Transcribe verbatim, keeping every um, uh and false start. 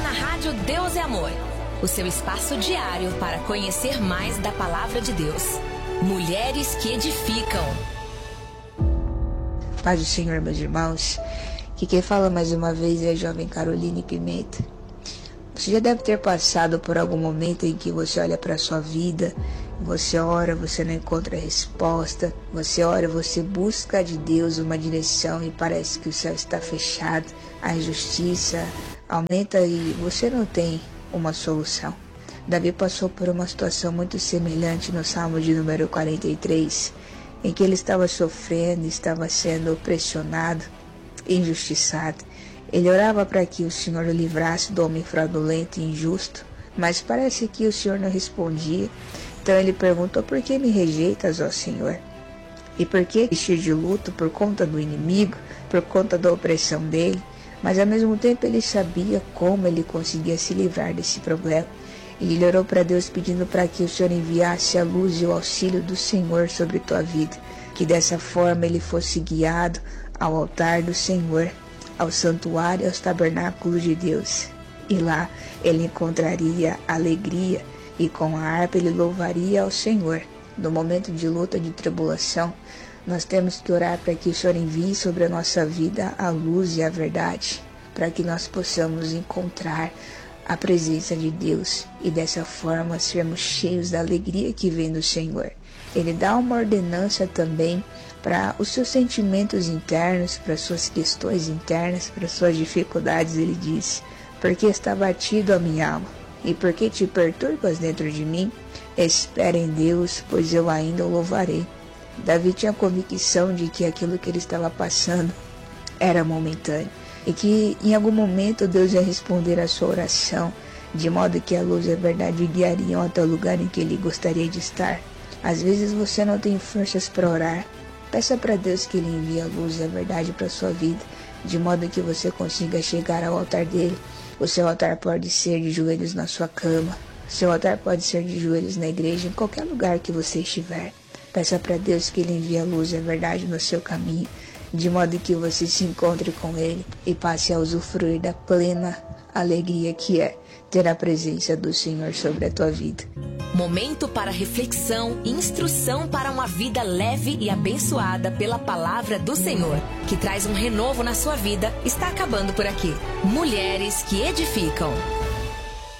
na rádio Deus é Amor, o seu espaço diário para conhecer mais da Palavra de Deus. Mulheres que edificam. Paz do Senhor, meus irmãos. Que quem fala mais uma vez é a jovem Caroline Pimenta. Você já deve ter passado por algum momento em que você olha para a sua vida, você ora, você não encontra resposta, você ora, você busca de Deus uma direção e parece que o céu está fechado, a injustiça aumenta e você não tem uma solução. Davi passou por uma situação muito semelhante no Salmo de número quarenta e três, em que ele estava sofrendo, estava sendo pressionado, injustiçado. Ele orava para que o Senhor o livrasse do homem fraudulento e injusto, mas parece que o Senhor não respondia. Então ele perguntou: por que me rejeitas, ó Senhor? E por que vestir de luto por conta do inimigo, por conta da opressão dele? Mas ao mesmo tempo ele sabia como ele conseguia se livrar desse problema. E ele orou para Deus pedindo para que o Senhor enviasse a luz e o auxílio do Senhor sobre tua vida, que dessa forma ele fosse guiado ao altar do Senhor, ao santuário e aos tabernáculos de Deus. E lá ele encontraria alegria e com a harpa ele louvaria ao Senhor. No momento de luta, de tribulação, nós temos que orar para que o Senhor envie sobre a nossa vida a luz e a verdade, para que nós possamos encontrar a presença de Deus e dessa forma sermos cheios da alegria que vem do Senhor. Ele dá uma ordenança também para os seus sentimentos internos, para as suas questões internas, para as suas dificuldades. Ele diz: porque está batido a minha alma, e porque te perturbas dentro de mim? Espera em Deus, pois eu ainda o louvarei. Davi tinha a convicção de que aquilo que ele estava passando era momentâneo, e que em algum momento Deus ia responder a sua oração, de modo que a luz e a verdade o guiariam até o lugar em que ele gostaria de estar. Às vezes você não tem forças para orar. Peça para Deus que Ele envie a luz e a verdade para a sua vida, de modo que você consiga chegar ao altar dele. O seu altar pode ser de joelhos na sua cama, o seu altar pode ser de joelhos na igreja, em qualquer lugar que você estiver. Peça para Deus que Ele envie a luz e a verdade no seu caminho, de modo que você se encontre com Ele e passe a usufruir da plena alegria que é ter a presença do Senhor sobre a tua vida. Momento para reflexão e instrução para uma vida leve e abençoada pela palavra do Senhor, que traz um renovo na sua vida, está acabando por aqui. Mulheres que edificam.